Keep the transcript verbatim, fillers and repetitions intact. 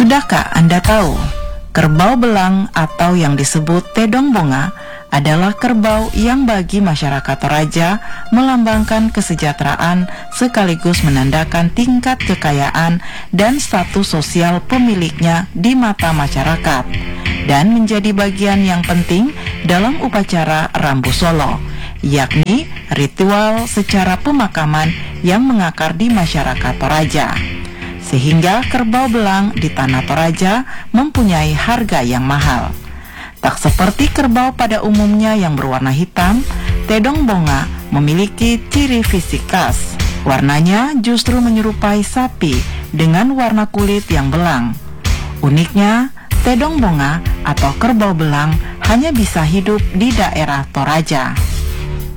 Sudahkah Anda tahu, kerbau belang atau yang disebut tedong bonga adalah kerbau yang bagi masyarakat Toraja melambangkan kesejahteraan sekaligus menandakan tingkat kekayaan dan status sosial pemiliknya di mata masyarakat, dan menjadi bagian yang penting dalam upacara Rambu Solo, yakni ritual secara pemakaman yang mengakar di masyarakat Toraja. Sehingga kerbau belang di tanah Toraja mempunyai harga yang mahal. Tak seperti kerbau pada umumnya yang berwarna hitam, tedong bonga memiliki ciri fisik khas. Warnanya justru menyerupai sapi dengan warna kulit yang belang. Uniknya, tedong bonga atau kerbau belang hanya bisa hidup di daerah Toraja.